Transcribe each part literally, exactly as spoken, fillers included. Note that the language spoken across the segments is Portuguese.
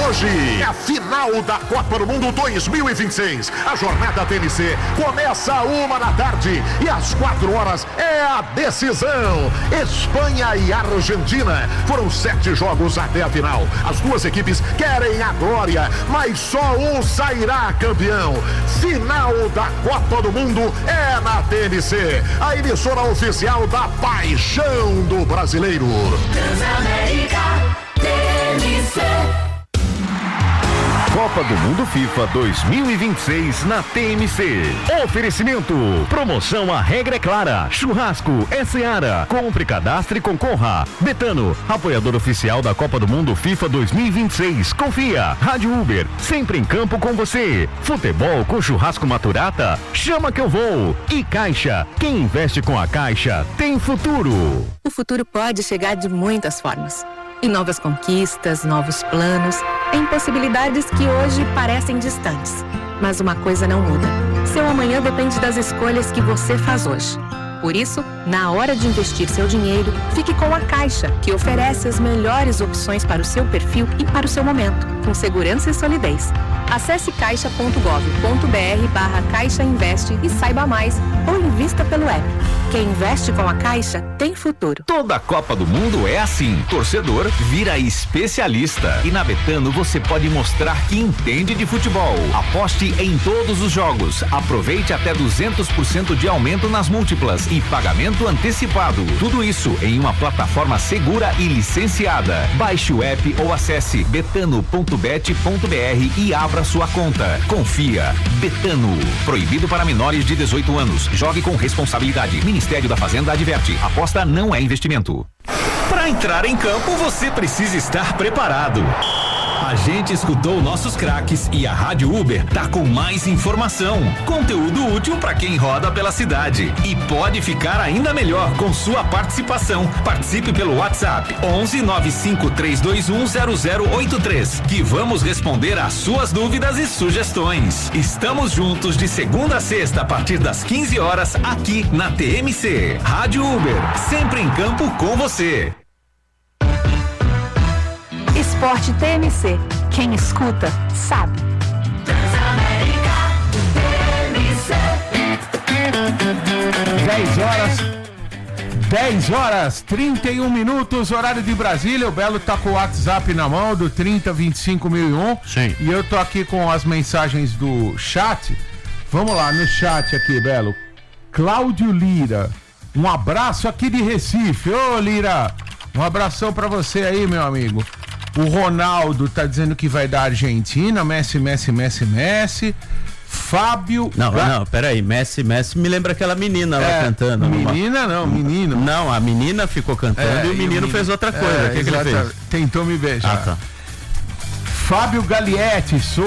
hoje é a final da Copa do Mundo dois mil e vinte e seis. A jornada T M C começa a uma da tarde e às quatro horas é a decisão. Espanha e Argentina. Foram sete jogos até a final. As duas equipes querem a glória, mas só um sairá campeão. Final da Copa do Mundo é na T M C, a emissora oficial da paixão do brasileiro. Transamérica T M C. Copa do Mundo FIFA dois mil e vinte e seis na T M C. Oferecimento. Promoção A Regra é Clara. Churrasco é Seara. Compre, cadastre e concorra. Betano, apoiador oficial da Copa do Mundo FIFA dois mil e vinte e seis. Confia. Rádio Uber, sempre em campo com você. Futebol com churrasco Maturata? Chama que eu vou. E Caixa. Quem investe com a Caixa tem futuro. O futuro pode chegar de muitas formas. E novas conquistas, novos planos, em possibilidades que hoje parecem distantes. Mas uma coisa não muda. Seu amanhã depende das escolhas que você faz hoje. Por isso, na hora de investir seu dinheiro, fique com a Caixa, que oferece as melhores opções para o seu perfil e para o seu momento, com segurança e solidez. Acesse caixa ponto gov ponto br barra Caixa Investe e saiba mais, ou invista pelo app. Quem investe com a Caixa tem futuro. Toda a Copa do Mundo é assim. Torcedor vira especialista. E na Betano você pode mostrar que entende de futebol. Aposte em todos os jogos. Aproveite até duzentos por cento de aumento nas múltiplas e pagamento antecipado. Tudo isso em uma plataforma segura e licenciada. Baixe o app ou acesse betano ponto bet ponto br e abra sua conta. Confia. Betano. Proibido para menores de dezoito anos. Jogue com responsabilidade. Ministério da Fazenda adverte. Aposta não é investimento. Para entrar em campo, você precisa estar preparado. A gente escutou nossos craques e a Rádio Uber tá com mais informação, conteúdo útil para quem roda pela cidade e pode ficar ainda melhor com sua participação. Participe pelo WhatsApp onze nove cinco três dois um zero zero oito três, que vamos responder às suas dúvidas e sugestões. Estamos juntos de segunda a sexta a partir das quinze horas aqui na T M C. Rádio Uber, sempre em campo com você. Esporte T M C. Quem escuta, sabe. Transamérica T M C. dez horas. dez horas, trinta e um minutos, horário de Brasília. O Belo tá com o WhatsApp na mão, do trinta, vinte e cinco mil e um. Sim. E eu tô aqui com as mensagens do chat. Vamos lá, no chat aqui, Belo. Cláudio Lira. Um abraço aqui de Recife. Ô, Lira, um abração pra você aí, meu amigo. O Ronaldo tá dizendo que vai dar Argentina, Messi, Messi, Messi, Messi. Fábio... Não, Ga... não, peraí, Messi, Messi me lembra aquela menina lá é, cantando. Menina numa... não, menino. Não, a menina ficou cantando é, e o menino, e o menino fez outra coisa. É, o que, que ele fez? Tentou me beijar. Ah, tá. Fábio Galietti, sou,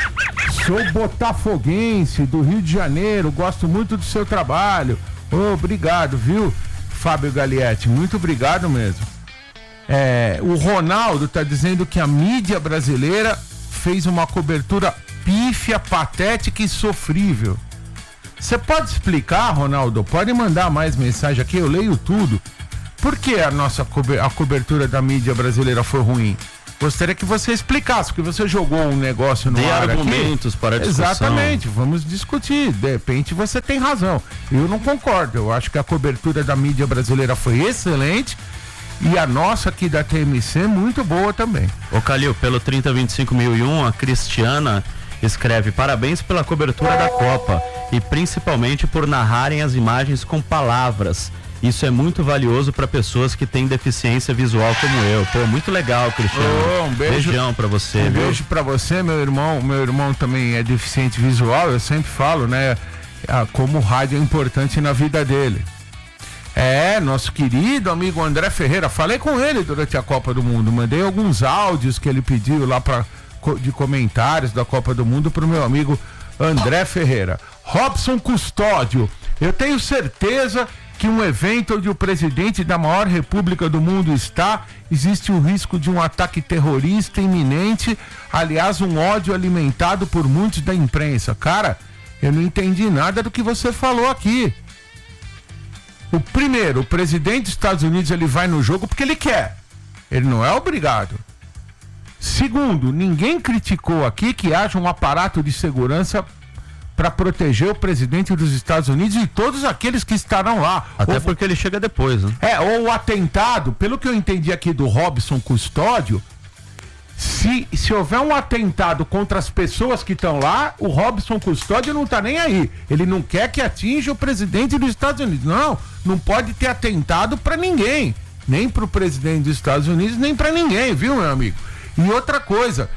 sou botafoguense do Rio de Janeiro, gosto muito do seu trabalho. Oh, obrigado, viu, Fábio Galietti, muito obrigado mesmo. É, o Ronaldo tá dizendo que a mídia brasileira fez uma cobertura pífia, patética e sofrível. Você pode explicar, Ronaldo? Pode mandar mais mensagem aqui, eu leio tudo. Por que a nossa cober- a cobertura da mídia brasileira foi ruim? Gostaria que você explicasse, porque você jogou um negócio no Dê ar argumentos aqui. para a discussão. Exatamente, vamos discutir. De repente você tem razão. Eu não concordo. Eu acho que a cobertura da mídia brasileira foi excelente. E a nossa aqui da T M C muito boa também. Ô Calil, pelo trinta, vinte e cinco mil e um, a Cristiana escreve: parabéns pela cobertura da Copa e principalmente por narrarem as imagens com palavras. Isso é muito valioso para pessoas que têm deficiência visual como eu. Pô, muito legal, Cristiano. Oh, um beijo, beijão para você. Um viu? beijo para você, meu irmão. Meu irmão também é deficiente visual. Eu sempre falo, né, como o rádio é importante na vida dele. É, nosso querido amigo André Ferreira, falei com ele durante a Copa do Mundo, mandei alguns áudios que ele pediu lá pra, de comentários da Copa do Mundo pro meu amigo André Ferreira. Robson Custódio, eu tenho certeza que um evento onde o presidente da maior república do mundo está, existe o risco de um ataque terrorista iminente, aliás, um ódio alimentado por muitos da imprensa. Cara, eu não entendi nada do que você falou aqui. O primeiro, o presidente dos Estados Unidos, ele vai no jogo porque ele quer. Ele não é obrigado. Segundo, ninguém criticou aqui que haja um aparato de segurança para proteger o presidente dos Estados Unidos e todos aqueles que estarão lá. Até ou, porque ele chega depois, né? É, ou o atentado, pelo que eu entendi aqui do Robson Custódio, se, se houver um atentado contra as pessoas que estão lá, o Robson Custódio não tá nem aí. Ele não quer que atinja o presidente dos Estados Unidos. Não, não pode ter atentado para ninguém. Nem para o presidente dos Estados Unidos, nem para ninguém, viu, meu amigo? E outra coisa,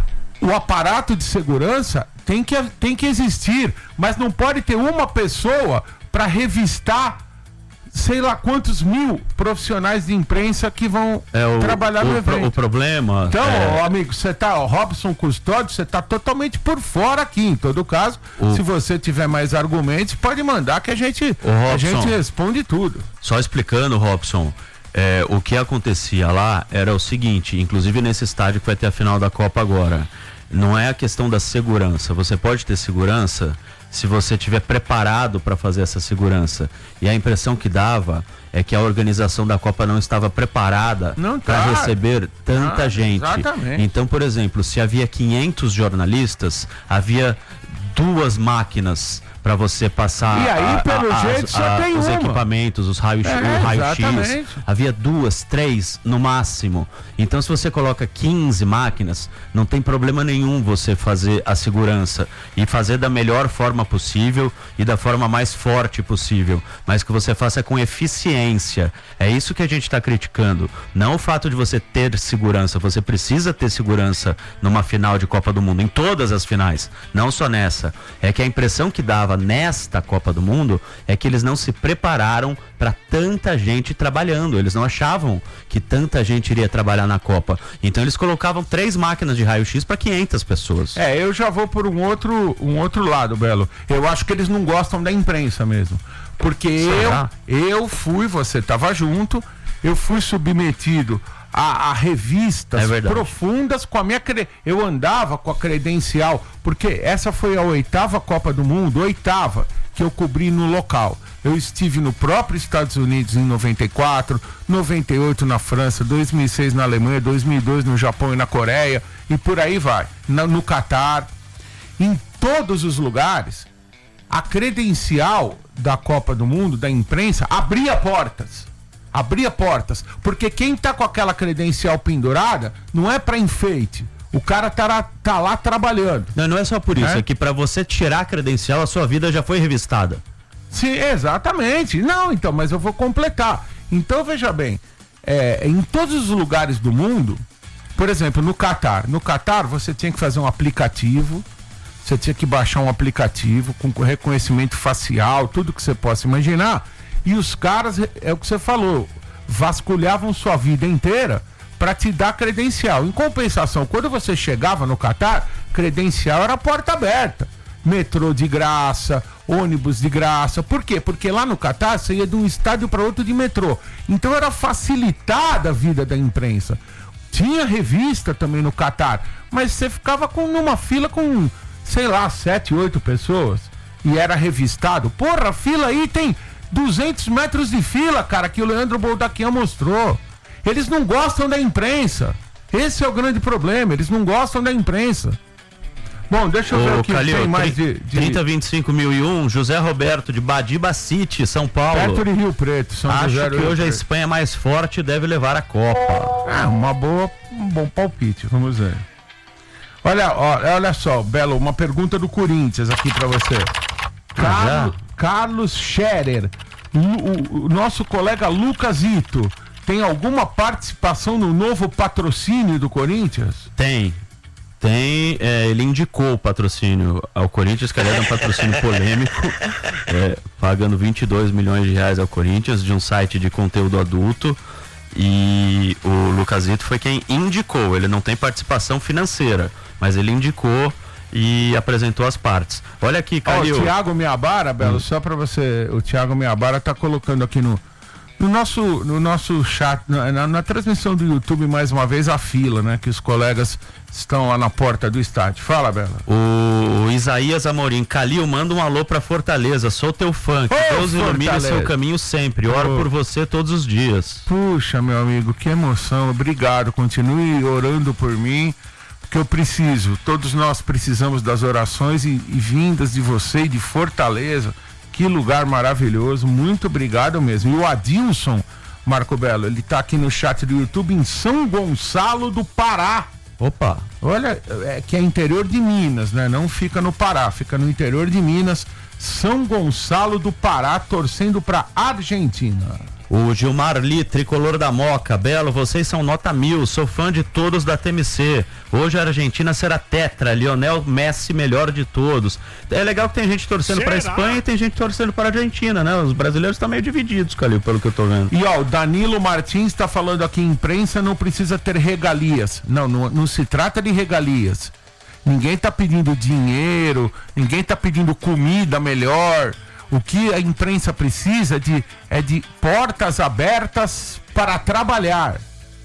o aparato de segurança tem que, tem que existir, mas não pode ter uma pessoa para revistar sei lá quantos mil profissionais de imprensa que vão é, o, trabalhar o, no evento. O problema... Então, é... ó, amigo, você tá, ó, Robson Custódio, você tá totalmente por fora aqui. Em todo caso, o... se você tiver mais argumentos, pode mandar que a gente, Robson, a gente responde tudo. Só explicando, Robson, é, o que acontecia lá era o seguinte, inclusive nesse estádio que vai ter a final da Copa agora, não é a questão da segurança. Você pode ter segurança se você estiver preparado para fazer essa segurança. E a impressão que dava é que a organização da Copa não estava preparada tá. para receber tanta ah, gente. Exatamente. Então, por exemplo, se havia quinhentos jornalistas, havia duas máquinas para você passar e aí, a, pelo a, jeito, as, só a, tem os uma. equipamentos, os raios, é, o raio-x. Exatamente. Havia duas, três no máximo. Então, se você coloca quinze máquinas, não tem problema nenhum você fazer a segurança e fazer da melhor forma possível e da forma mais forte possível, mas que você faça com eficiência. É isso que a gente está criticando. Não o fato de você ter segurança. Você precisa ter segurança numa final de Copa do Mundo, em todas as finais, não só nessa. É que a impressão que dava nesta Copa do Mundo é que eles não se prepararam para tanta gente trabalhando. Eles não achavam que tanta gente iria trabalhar na Copa. Então eles colocavam três máquinas de raio-x para quinhentas pessoas. É, eu já vou por um outro, um outro lado, Belo. Eu acho que eles não gostam da imprensa mesmo. Porque eu, eu fui, você estava junto, eu fui submetido a, a revistas é profundas com a minha cre... eu andava com a credencial, porque essa foi a oitava Copa do Mundo, oitava que eu cobri no local. Eu estive no próprio Estados Unidos em noventa e quatro, noventa e oito na França, dois mil e seis na Alemanha, dois mil e dois no Japão e na Coreia, e por aí vai, na, no Catar. Em todos os lugares, a credencial da Copa do Mundo, da imprensa, abria portas. Abria portas, porque quem tá com aquela credencial pendurada não é para enfeite. O cara tá, tá lá trabalhando. Não, não é só por isso, é, é que para você tirar a credencial, a sua vida já foi revistada. Sim, exatamente. Não, então, mas eu vou completar. Então, veja bem, é, em todos os lugares do mundo, por exemplo, no Catar, no Catar você tinha que fazer um aplicativo, você tinha que baixar um aplicativo com reconhecimento facial, tudo que você possa imaginar. E os caras, é o que você falou, vasculhavam sua vida inteira para te dar credencial. Em compensação, quando você chegava no Catar, credencial era porta aberta. Metrô de graça, ônibus de graça. Por quê? Porque lá no Catar você ia de um estádio para outro de metrô. Então era facilitada a vida da imprensa. Tinha revista também no Catar, mas você ficava com, numa fila com, sei lá, sete, oito pessoas e era revistado. Porra, a fila aí tem duzentos metros de fila, cara, que o Leandro Boldaquian mostrou. Eles não gostam da imprensa. Esse é o grande problema, eles não gostam da imprensa. Bom, deixa eu Ô, ver o que Calil, tem mais de... de... trinta, vinte e cinco mil e um, José Roberto de Badiba City, São Paulo. Perto de Rio Preto, São Acho José que Rio hoje Preto. a Espanha é mais forte e deve levar a Copa. É, uma boa, um bom palpite, vamos ver. Olha, olha, olha só, Belo, uma pergunta do Corinthians aqui pra você. Carlos, Carlos Scherer, o, o, o nosso colega Lucas Ito, tem alguma participação no novo patrocínio do Corinthians? Tem. Tem, é, ele indicou o patrocínio ao Corinthians, que aliás é um patrocínio polêmico, é, pagando vinte e dois milhões de reais ao Corinthians, de um site de conteúdo adulto, e o Lucasito foi quem indicou. Ele não tem participação financeira, mas ele indicou e apresentou as partes. Olha aqui, Calil. Ó, o Thiago Miabara, Belo, hum. só pra você, o Thiago Miabara tá colocando aqui no, No nosso, no nosso chat, na, na, na transmissão do YouTube, mais uma vez, a fila, né? Que os colegas estão lá na porta do estádio. Fala, Bela. O Isaías Amorim, Calil, manda um alô pra Fortaleza, sou teu fã, que Ô, Deus ilumine Fortaleza. seu caminho sempre, oro Ô. por você todos os dias. Puxa, meu amigo, que emoção, obrigado, continue orando por mim, porque eu preciso, todos nós precisamos das orações e, e vindas de você e de Fortaleza. Que lugar maravilhoso, muito obrigado mesmo. E o Adilson, Marco Belo, ele tá aqui no chat do YouTube em São Gonçalo do Pará. Opa! Olha, é que é interior de Minas, né? Não fica no Pará, fica no interior de Minas. São Gonçalo do Pará, torcendo pra Argentina. O Gilmar Lee, tricolor da Moca, Belo, vocês são nota mil, sou fã de todos da T M C. Hoje a Argentina será tetra, Lionel Messi melhor de todos. É legal que tem gente torcendo para Espanha e tem gente torcendo para Argentina, né? Os brasileiros estão meio divididos, Calil, pelo que eu tô vendo. E ó, o Danilo Martins tá falando aqui, imprensa não precisa ter regalias. Não, não, não se trata de regalias. Ninguém tá pedindo dinheiro, ninguém tá pedindo comida melhor. O que a imprensa precisa de, é de portas abertas para trabalhar.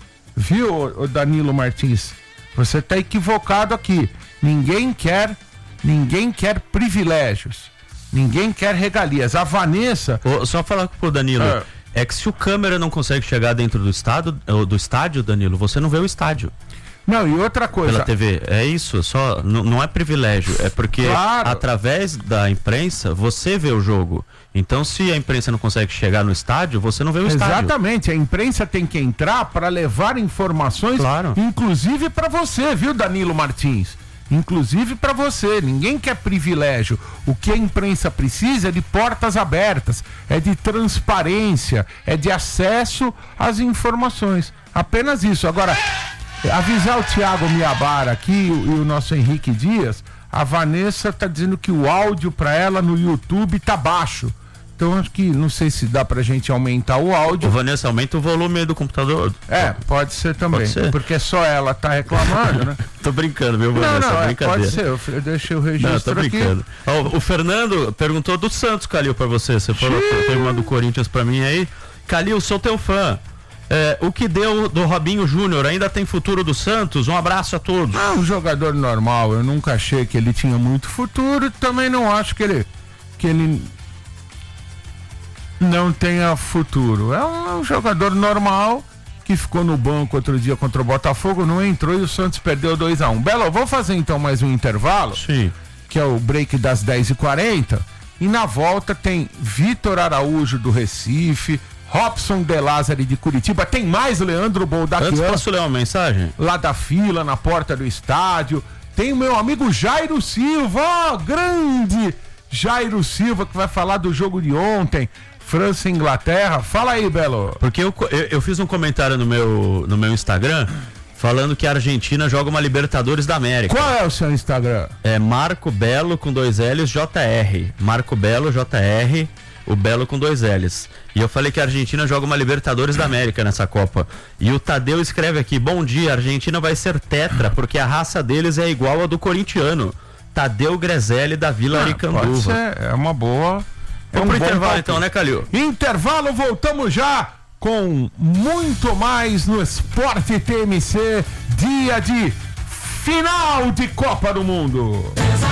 Viu, o Danilo Martins? Você está equivocado aqui. Ninguém quer, ninguém quer privilégios. Ninguém quer regalias. A Vanessa... Ô, só falar pro Danilo, é. é que se o câmera não consegue chegar dentro do, estado, do estádio, Danilo, você não vê o estádio. Não, e outra coisa... Pela T V, é isso, só, n- não é privilégio, é porque Claro. através da imprensa você vê o jogo. Então se a imprensa não consegue chegar no estádio, você não vê o estádio. Exatamente, a imprensa tem que entrar para levar informações, Claro. inclusive para você, viu, Danilo Martins? Inclusive para você, ninguém quer privilégio. O que a imprensa precisa é de portas abertas, é de transparência, é de acesso às informações. Apenas isso. Agora, avisar o Thiago Miabara aqui e o, e o nosso Henrique Dias, a Vanessa tá dizendo que o áudio para ela no YouTube tá baixo. Então acho que não sei se dá pra gente aumentar o áudio. Ô, Vanessa, aumenta o volume aí do computador. É, pode ser também. Pode ser. Porque só ela tá reclamando, né? Tô brincando, viu, Não, Vanessa? não, é, Brincadeira. pode ser. Eu, eu deixei o Não, registro tô aqui. brincando. Ó, o Fernando perguntou do Santos, Calil, pra você. Você falou, tem uma do Corinthians pra mim aí. Calil, sou teu fã. É, o que deu do Robinho Júnior? Ainda tem futuro do Santos? Um abraço a todos. Ah, um jogador normal. Eu nunca achei que ele tinha muito futuro. Também não acho que ele, que ele não tenha futuro. É um, é um jogador normal que ficou no banco outro dia contra o Botafogo, não entrou e o Santos perdeu dois a um. Belo, vou fazer então mais um intervalo. Sim. Que é o break das dez e quarenta. E na volta tem Vitor Araújo do Recife, Robson De Lázari de Curitiba. Tem mais Leandro Antes, Boldaquian posso ler uma mensagem? lá da fila, na porta do estádio. Tem o meu amigo Jairo Silva, ó, grande Jairo Silva, que vai falar do jogo de ontem, França e Inglaterra. Fala aí, Belo. Porque eu, eu, eu fiz um comentário no meu, no meu Instagram falando que a Argentina joga uma Libertadores da América. Qual é o seu Instagram? É Marco Belo com dois L's J R. Marco Belo J R, o Belo com dois L's. E eu falei que a Argentina joga uma Libertadores da América nessa Copa. E o Tadeu escreve aqui: bom dia, a Argentina vai ser tetra, porque a raça deles é igual a do corintiano. Tadeu Grezelli da Vila Ah, pode Aricanduva. ser, é uma boa. É Vamos um pro bom intervalo palpite. então, né, Calil? Intervalo, voltamos já com muito mais no Esporte T M C, dia de final de Copa do Mundo.